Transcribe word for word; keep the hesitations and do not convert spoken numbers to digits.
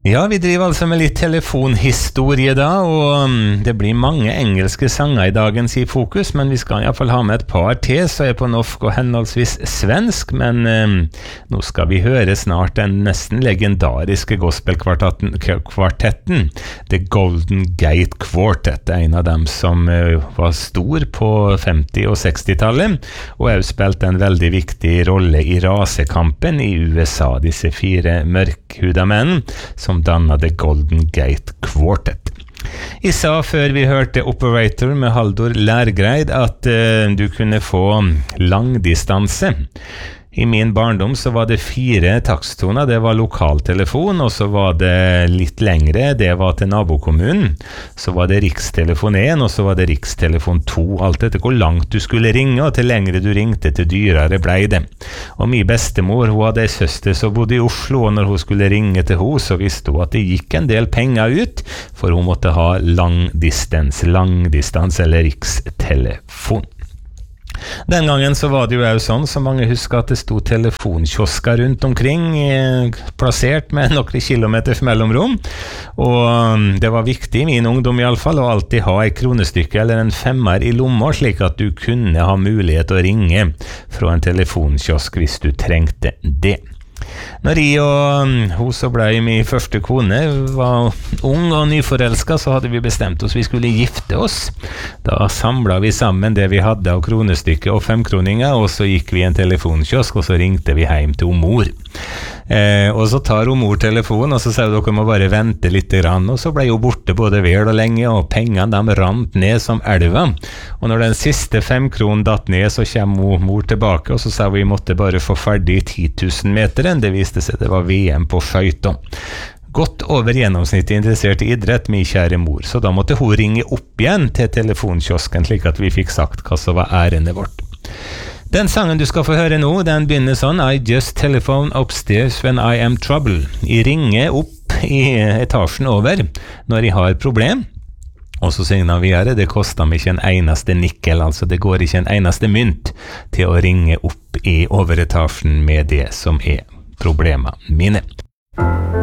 Ja, vi driver altså med litt telefonhistorie da, og um, det blir mange engelske sanger i dagens i fokus, men vi skal i hvert fall ha med et par til, så er på norsk og henholdsvis svensk, men um, nå skal vi høre snart den nesten legendariske gospelkvartetten, kvartetten, The Golden Gate Quartet, en av dem som uh, var stor på femti- og seksti-tallet, og har spilt en veldig viktig rolle i rasekampen i U S A, disse fire mørkhuda menn, som dannet The Golden Gate Quartet. Jeg sa før vi hørte Operator med Haldor Lærgreid at uh, du kunne få langdistanse. I min barndom så var det fire taksttoner, det var lokaltelefon, og så var det litt lengre, det var til nabokommunen. Så var det rikstelefon én, og så var det rikstelefon to, alt etter hvor langt du skulle ringe, og til lengre du ringte, til dyrere ble det. Og min bestemor, hun hadde en søster som bodde i Oslo, og når hun skulle ringe til henne, så visste hun at det gikk en del penger ut, for hun måtte ha langdistans, langdistans eller rikstelefon. Den gangen så var det jo også sånn, så mange husker at det stod telefonkiosker rundt omkring, plassert med noen kilometer mellomrom, og det var viktig i min ungdom i alle fall, å alltid ha et kronestykke eller en femmer i lomma, slik at du kunne ha mulighet å ringe fra en telefonkiosk hvis du trengte det. Når jeg og hun som ble min første kone var ung og nyforelsket, så hadde vi bestemt oss vi skulle gifte oss. Da samlet vi sammen det vi hadde av kronestykke og femkroninger, og så gikk vi i en telefonkiosk, og så ringte vi hjem til mor. Eh, og så tar hun mor telefonen, og så sier hun dere må bare vente litt grann, og så ble hun borte både vel og lenge, og pengene de rant ned som elva. Og når den siste femkronen datt ned, så kommer mor tilbake, og så sa vi måtte bare få ferdig ti tusen meter. Det viste seg det var V M på skøyter. Godt over gjennomsnittet interessert i idrett, min kjære mor, så da måtte hun ringe opp igjen til telefonkiosken, slik at vi fikk sagt hva som var ærendet vårt. Den sangen du skal få høre nå, den begynner sånn: I just telephone upstairs when I am trouble. Jeg ringer opp i etasjen over når jeg har problem. Og så sier han videre, det koster meg ikke en eneste nikkel, altså det går ikke en eneste mynt til å ringe opp i overetasjen med det som er problemene mine.